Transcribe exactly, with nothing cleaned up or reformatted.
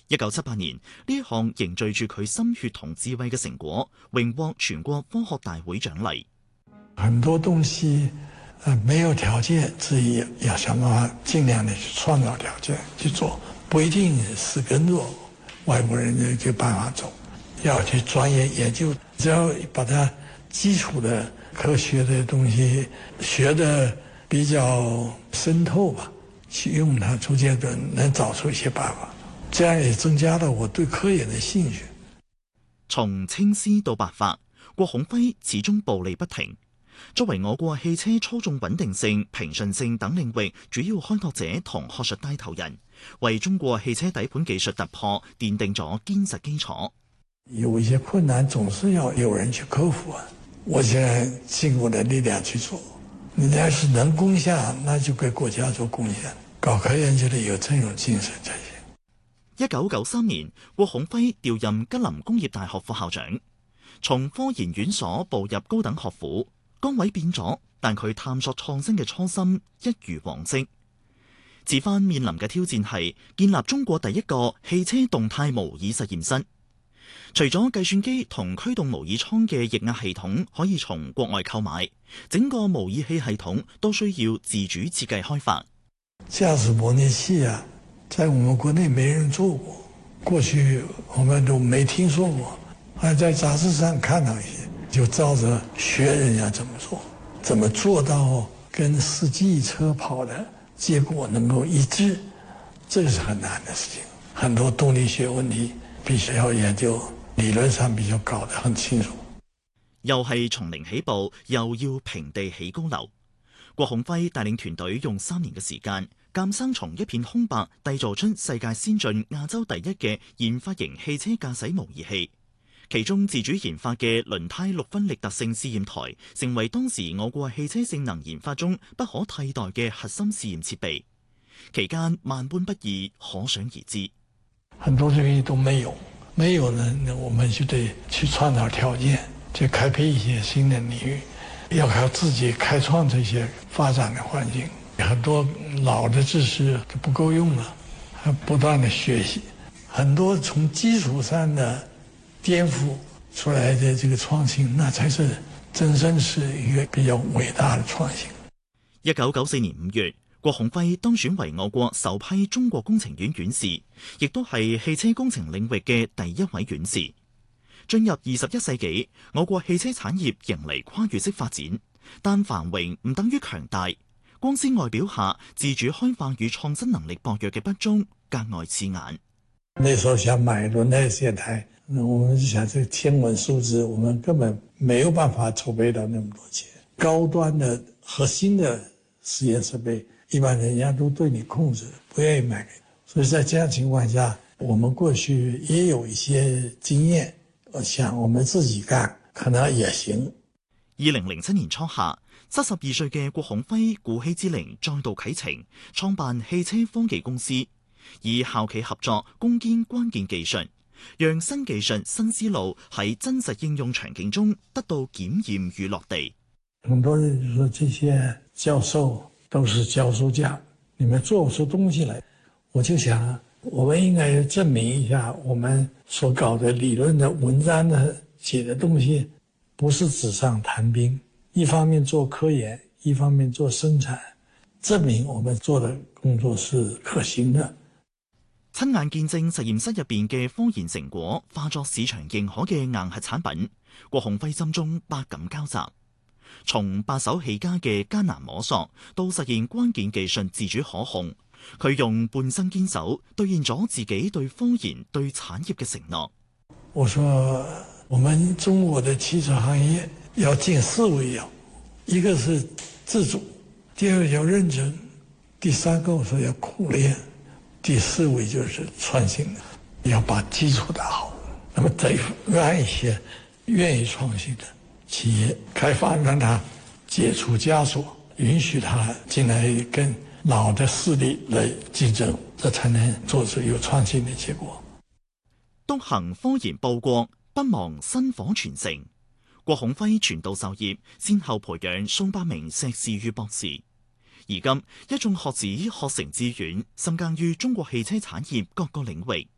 一九七八年，呢一項凝聚住佢心血同智慧嘅成果，榮獲全國科學大會獎勵。 很多東西，呃，沒有條件，自己要想辦法，盡量地去創造條件去做，不一定是跟着外國人的這個辦法走，要去專業研究，只要把它基礎的科學的東西學得比較深透吧，去用它，逐漸的能找出一些辦法，這樣也增加了我對科研的興趣。 從青絲到白髮，郭孔輝始終步履不停。作為我國汽車操縱穩定性、平順性等領域主要開拓者同學術帶頭人，為中國汽車底盤技術突破奠定咗堅實基礎。 有一些困難總是要有人去克服啊！我現在盡我的力量去做。你要是能貢獻，那就給國家做貢獻。搞科研就得有這種精神才行。 一九九三年，郭孔輝調任吉林工業大學副校長，從科研院所步入高等學府。崗位變咗，但佢探索創新嘅初心一如往昔。此番面臨嘅挑戰係建立中國第一個汽車動態模擬實驗室。除咗計算機同驅動模擬艙嘅液壓系統可以從國外購買，整個模擬器系統都需要自主設計開發。 駕駛模擬器啊，在我們國內沒人做過，過去我們都沒聽說過，還在雜誌上看到一些。就照着學人家怎麼做，怎麼做到跟實際車跑的結果能夠一致，這個是很難的事情。很多動力學問題必須要研究，理論上必須搞得很清楚。 又係從零起步，又要平地起高樓。郭孔輝帶領團隊用三年嘅時間，鑑生從一片空白締造出世界先進、亞洲第一嘅研發型汽車駕駛模擬器。其中自主研發嘅輪胎六分力特性試驗台，成為當時我國汽車性能研發中不可替代嘅核心試驗設備。期間萬般不易，可想而知。 很多東西都沒有，沒有呢，我們就得去創造條件，去開闢一些新的領域，要靠自己開創這些發展的環境。很多老的知識就不夠用了，還不斷的學習，很多從基礎上的顛覆出來的這個創新，那才是真正是一個比較偉大的創新。 一九九四年五月，郭孔輝當選為我國首批中國工程院院士，亦都係汽車工程領域嘅第一位院士。進入二十一世紀，我國汽車產業迎嚟跨越式發展，但繁榮唔等於強大。光鮮外表下，自主開發與創新能力薄弱嘅不足格外刺眼。 那時候想買輪胎線胎，我們就想這個天文數字，我們根本沒有辦法籌備到那麼多錢。高端的核心的實驗設備，一般人家都對你控制，不願意買給你。所以在這樣情況下，我們過去也有一些經驗，我想我們自己幹可能也行。 二零零七年初夏，七十二歲嘅郭孔輝鼓起之齡再度啟程，創辦汽車科技公司。以校企合作攻堅關鍵技術，讓新技術新思路喺真實應用場景中得到檢驗與落地。 很多人就說這些教授都是教書匠，你們做不出東西來。我就想，我們應該證明一下，我們所搞的理論的文章的寫的東西，不是紙上談兵。一方面做科研，一方面做生產，證明我們做的工作是可行的。 親眼見證實驗室入邊嘅科研成果化作市場認可嘅硬核產品，郭孔輝心中百感交集。從白手起家嘅艱難摸索，到實現關鍵技術自主可控，佢用半生堅守兌現咗自己對科研、對產業嘅承諾。 我說，我們中國的汽車行業要盡四維要，一個是自主，第二個要認真，第三個我說要苦練。第四位就是創新的，要把基礎打好。那麼得讓一些願意創新的企業開發，讓它解除枷鎖，允許它進來跟老的勢力來競爭，這才能做出有創新的結果。 篤行科研報國，不忘薪火傳承。郭孔輝傳道授業，先後培養數百名碩士與博士。而今，一眾學子學成致遠，深耕於中國汽車產業各個領域。